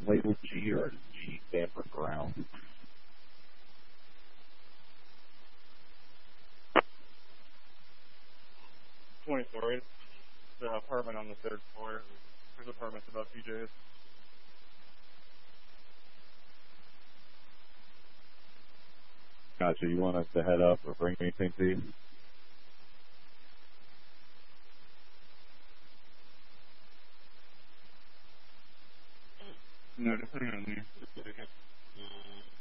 labeled G, or does G stand for ground? 24. The apartment on the third floor. There's apartments above PJ's. Gotcha. You want us to head up or bring anything to you? No, depending on me.